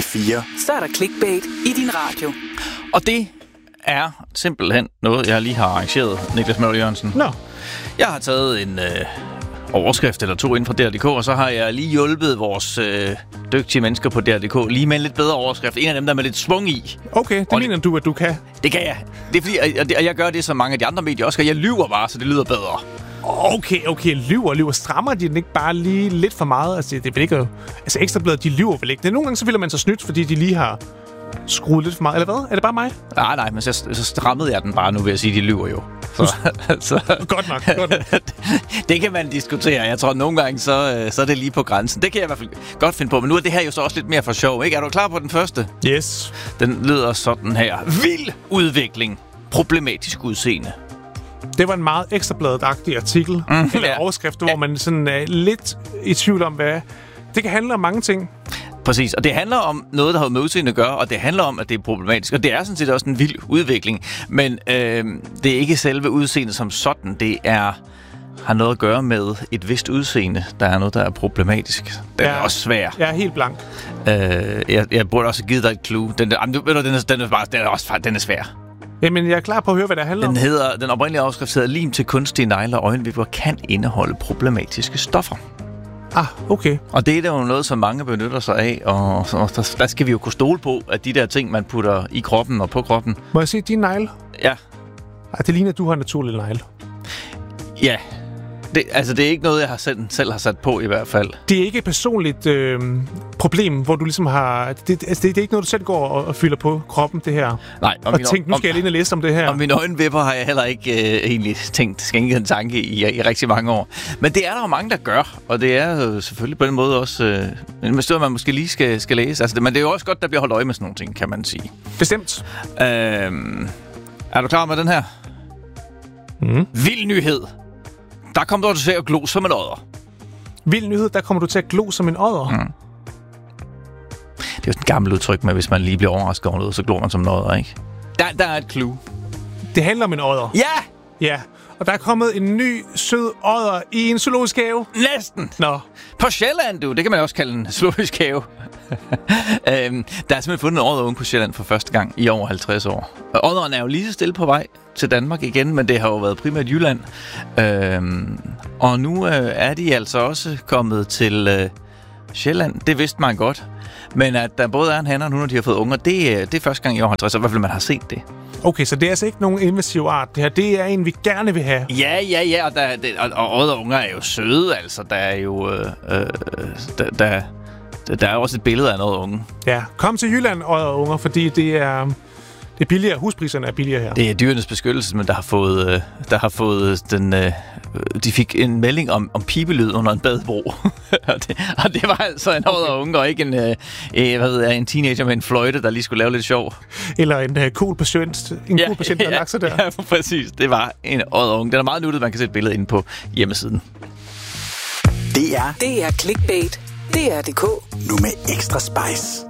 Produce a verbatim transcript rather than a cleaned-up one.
fire. Så er der clickbait i din radio. Og det er simpelthen noget, jeg lige har arrangeret, Niklas Møller Jørgensen. Nå. Jeg har taget en øh, overskrift eller to ind fra D R punktum D K, og så har jeg lige hjulpet vores øh, dygtige mennesker på D R punktum D K lige med en lidt bedre overskrift. En af dem, der er med lidt svung i. Okay, det og mener det, du, at du kan? Det kan jeg. Det er fordi, og, og jeg gør det, som mange af de andre medier også gør. Jeg lyver bare, så det lyder bedre. Okay, okay, lyver, lyver. Strammer de den ikke bare lige lidt for meget? Altså, det er vel ikke... Altså, Ekstrabladet, de lyver vel ikke? Det er nogle gange, så føler man sig snydt, fordi de lige har skruet lidt for meget. Eller hvad? Er det bare mig? Nej, nej, men så, så strammede jeg den bare nu ved at sige, de lyver jo. Så, så, godt nok, godt nok. Det kan man diskutere. Jeg tror, at nogle gange, så, så er det lige på grænsen. Det kan jeg i hvert fald godt finde på. Men nu er det her jo så også lidt mere for sjov, ikke? Er du klar på den første? Yes. Den lyder sådan her. Vild udvikling. Problematisk udseende. Det var en meget Ekstrabladet-agtig artikel. Mm, eller ja. overskrift, hvor ja. man sådan er lidt i tvivl om, hvad... Det kan handle om mange ting. Præcis, og det handler om noget, der har med udseende at gøre, og det handler om, at det er problematisk. Og det er sådan set også en vild udvikling. Men øh, det er ikke selve udseendet som sådan. Det er har noget at gøre med et vist udseende. Der er noget, der er problematisk. Den ja. er også svær. Jeg er helt blank. Øh, jeg, jeg burde også have givet dig et clue. Den, den, den, er, den, er, bare, den, er, også, den er svær. Jamen, jeg er klar på at høre, hvad det handler den om. Hedder, den oprindelige overskrift hedder lim til kunstige negle og øjenvipper kan indeholde problematiske stoffer. Ah, okay. Og det er jo noget, som mange benytter sig af, og, og der, der skal vi jo kunne stole på, at de der ting, man putter i kroppen og på kroppen... Må jeg se dine negle? Ja. Ej, det ligner, at du har naturlige negle. Ja. Det, altså, det er ikke noget, jeg har selv, selv har sat på i hvert fald. Det er ikke et personligt øh, problem, hvor du ligesom har... Det, altså, det, det er ikke noget, du selv går og, og fylder på kroppen, det her? Nej. Og, og tænk, nu skal om, jeg lige ind og læse om det her. Og mine øjenvipper har jeg heller ikke øh, egentlig tænkt, skænket en tanke i, i rigtig mange år. Men det er der jo mange, der gør, og det er jo selvfølgelig på den måde også... Øh, en stund, man måske lige skal, skal læse. Altså, det, men det er jo også godt, der bliver holdt øje med sådan nogle ting, kan man sige. Bestemt. Øh, er du klar med den her? Mm. Vild nyhed. Der kommer du til at glo som en odder. Vild nyhed, der kommer du til at glo som en odder? Mm. Det er jo sådan et gammelt udtryk med, hvis man lige bliver overrasket over noget, så glor man som en odder, ikke? Der, der er et clue. Det handler om en odder? Ja! Ja, og der er kommet en ny, sød odder i en zoologisk have. Næsten! Nå. På Sjælland, du. Det kan man også kalde en zoologisk have. øhm, der er simpelthen fundet en odderunge på Sjælland for første gang i over halvtreds år. Og odderen er jo lige så stille på vej til Danmark igen, men det har jo været primært Jylland. Øhm, og nu øh, er de altså også kommet til øh, Sjælland. Det vidste man godt. Men at der både er en hanne og nu, når de har fået unger, det, det er første gang i over halvtreds år, i hvert fald man har set det. Okay, så det er altså ikke nogen invasiv art. Det her, det er en, vi gerne vil have. Ja, ja, ja, og, der, det, og, og odderunger er jo søde, altså. Der er jo... Øh, øh, der, der, der er også et billede af noget unge. Ja, kom til Jylland, odderunger, fordi det er... Det er billigere. Huspriserne er billigere her. Det er Dyrenes Beskyttelse, men der har fået, der har fået den... Øh, de fik en melding om, om pibelyd under en badebro. og, det, og det var altså en odderunge, og ikke en, øh, hvad ved jeg, en teenager med en fløjte, der lige skulle lave lidt sjov. Eller en øh, cool patient, en ja, cool patient, der ja, lagt sig der. Ja, præcis. Det var en odderunge. Den er meget nuttet, man kan se et billede inde på hjemmesiden. Det er... Det er clickbait. D R punktum D K. Nu med ekstra spice.